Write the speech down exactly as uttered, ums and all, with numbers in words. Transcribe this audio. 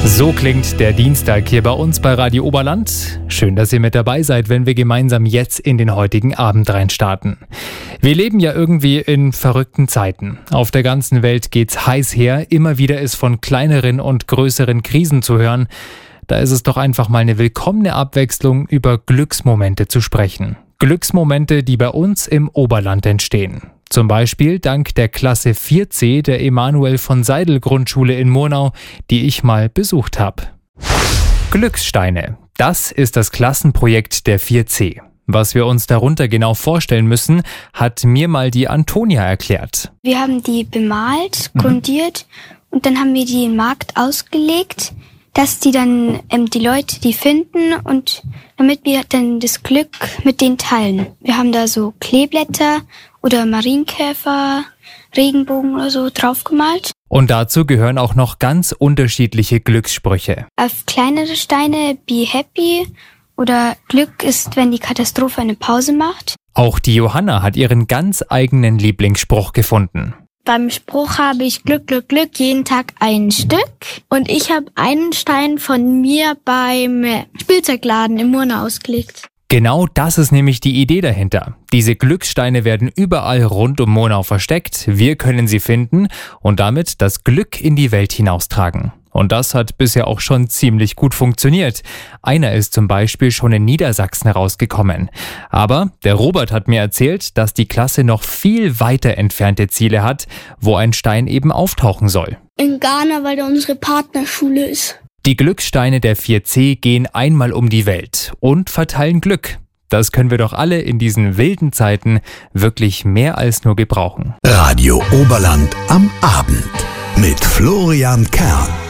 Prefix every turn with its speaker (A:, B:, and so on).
A: So klingt der Dienstag hier bei uns bei Radio Oberland. Schön, dass ihr mit dabei seid, wenn wir gemeinsam jetzt in den heutigen Abend reinstarten. Wir leben ja irgendwie in verrückten Zeiten. Auf der ganzen Welt geht's heiß her. Immer wieder ist von kleineren und größeren Krisen zu hören. Da ist es doch einfach mal eine willkommene Abwechslung, über Glücksmomente zu sprechen. Glücksmomente, die bei uns im Oberland entstehen. Zum Beispiel dank der Klasse vier C der Emanuel von Seidel Grundschule in Murnau, die ich mal besucht habe. Glückssteine, das ist das Klassenprojekt der vier C. Was wir uns darunter genau vorstellen müssen, hat mir mal die Antonia erklärt.
B: Wir haben die bemalt, grundiert mhm. und dann haben wir die im Markt ausgelegt, dass die dann ähm, die Leute die finden und damit wir dann das Glück mit denen teilen. Wir haben da so Kleeblätter oder Marienkäfer, Regenbogen oder so draufgemalt.
A: Und dazu gehören auch noch ganz unterschiedliche Glückssprüche.
B: Auf kleinere Steine be happy oder Glück ist, wenn die Katastrophe eine Pause macht.
A: Auch die Johanna hat ihren ganz eigenen Lieblingsspruch gefunden.
C: Beim Spruch habe ich Glück, Glück, Glück, jeden Tag ein Stück. Und ich habe einen Stein von mir beim Spielzeugladen in Murnau ausgelegt.
A: Genau das ist nämlich die Idee dahinter. Diese Glückssteine werden überall rund um Murnau versteckt. Wir können sie finden und damit das Glück in die Welt hinaustragen. Und das hat bisher auch schon ziemlich gut funktioniert. Einer ist zum Beispiel schon in Niedersachsen rausgekommen. Aber der Robert hat mir erzählt, dass die Klasse noch viel weiter entfernte Ziele hat, wo ein Stein eben auftauchen soll.
C: In Ghana, weil da unsere Partnerschule ist.
A: Die Glückssteine der vier C gehen einmal um die Welt und verteilen Glück. Das können wir doch alle in diesen wilden Zeiten wirklich mehr als nur gebrauchen.
D: Radio Oberland am Abend mit Florian Kern.